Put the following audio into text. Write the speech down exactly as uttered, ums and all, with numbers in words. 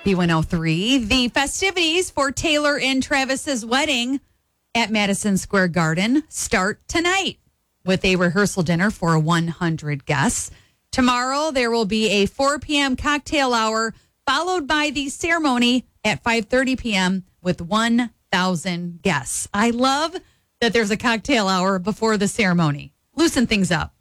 B one oh three. The festivities for Taylor and Travis's wedding at Madison Square Garden start tonight with a rehearsal dinner for one hundred guests. Tomorrow, there will be a four p.m. cocktail hour, followed by the ceremony at five thirty p.m. with one thousand guests. I love that there's a cocktail hour before the ceremony. Loosen things up.